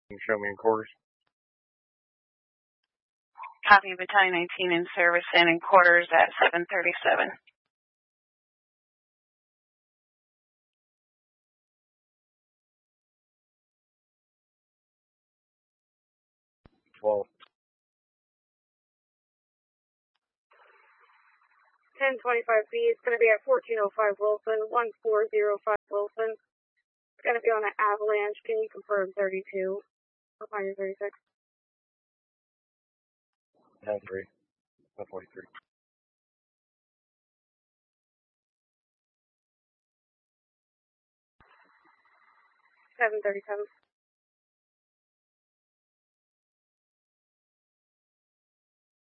Can you show me in quarters? Copy, Battalion 19 in service and in quarters at 737. Well, 1025B, it's going to be at 1405 Wilson, 1405 Wilson. It's going to be on an avalanche. Can you confirm 32? I'll find you 36. 10-3, 143. 737.